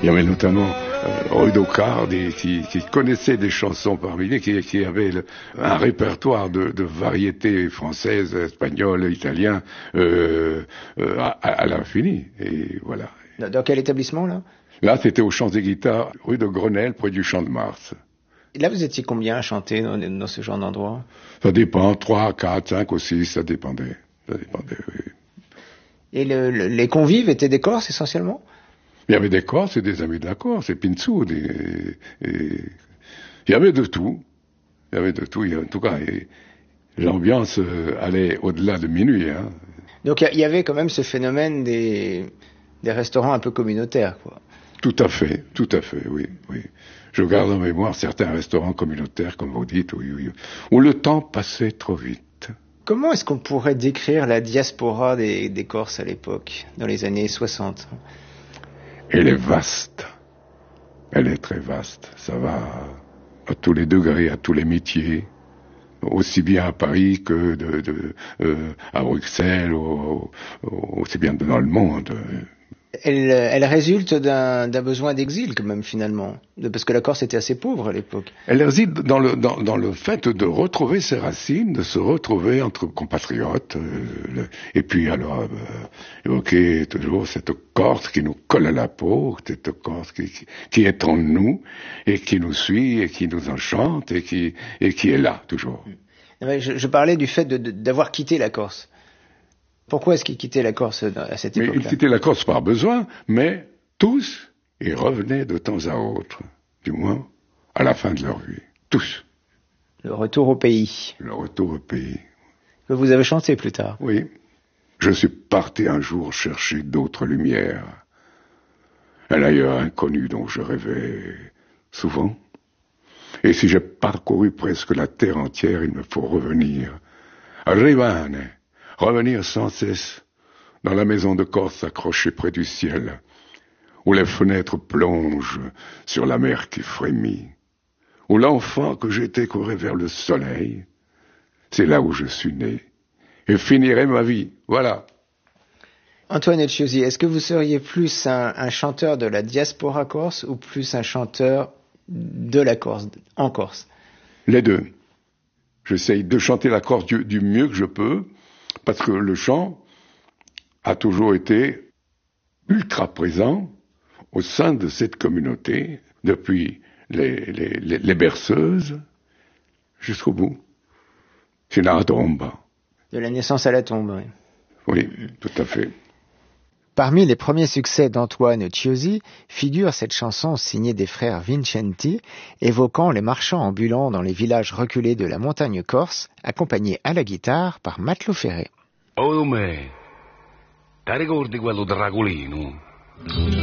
Il y avait notamment Udo Cardi qui connaissait des chansons parmi les qui avait un répertoire de variétés françaises, espagnoles, italiennes à l'infini. Et voilà. Dans quel établissement, là? Là, c'était au Champ des Guitares, rue de Grenelle, près du Champ de Mars. Et là, vous étiez combien à chanter dans ce genre d'endroit? Ça dépend, 3, 4, 5 ou 6, ça dépendait. Ça dépendait, oui. Et les convives étaient des Corses, essentiellement? Il y avait des Corses et des amis de la Corse, et Pinsoud, et il y avait de tout. Il y avait de tout, en tout cas, et l'ambiance allait au-delà de minuit. Hein. Donc il y avait quand même ce phénomène des restaurants un peu communautaires, quoi. Tout à fait, oui. Je garde en mémoire certains restaurants communautaires, comme vous dites, oui, où le temps passait trop vite. Comment est-ce qu'on pourrait décrire la diaspora des Corses à l'époque, dans les années 60? Elle est vaste. Elle est très vaste. Ça va à tous les degrés, à tous les métiers. Aussi bien à Paris que à Bruxelles, aussi bien dans le monde. Elle résulte d'un besoin d'exil, quand même, finalement, parce que la Corse était assez pauvre à l'époque. Elle réside dans le fait de retrouver ses racines, de se retrouver entre compatriotes, et puis alors évoquer toujours cette Corse qui nous colle à la peau, cette Corse qui est en nous et qui nous suit et qui nous enchante et qui est là toujours. Je parlais du fait d'avoir quitté la Corse. Pourquoi est-ce qu'ils quittaient la Corse à cette époque-là? Ils quittaient la Corse par besoin, mais tous, ils revenaient de temps à autre, du moins à la fin de leur vie. Tous. Le retour au pays. Le retour au pays. Que vous avez chanté plus tard. Oui. Je suis parti un jour chercher d'autres lumières. Un ailleurs inconnu dont je rêvais souvent. Et si j'ai parcouru presque la terre entière, il me faut revenir. Arrivane. Revenir sans cesse dans la maison de Corse accrochée près du ciel, où les fenêtres plongent sur la mer qui frémit, où l'enfant que j'étais courait vers le soleil. C'est là où je suis né, et finirai ma vie, voilà. Antoine Etchiosi, est-ce que vous seriez plus un chanteur de la diaspora corse ou plus un chanteur de la Corse, en Corse? Les deux. J'essaye de chanter la Corse du mieux que je peux, parce que le chant a toujours été ultra présent au sein de cette communauté, depuis les berceuses jusqu'au bout. C'est la tombe. De la naissance à la tombe, oui. Oui, tout à fait. Parmi les premiers succès d'Antoine Etchiosi figure cette chanson signée des frères Vincenti, évoquant les marchands ambulants dans les villages reculés de la montagne corse, accompagnés à la guitare par Matelot Ferré. Oh, me, ti ricordi quello Dragolino?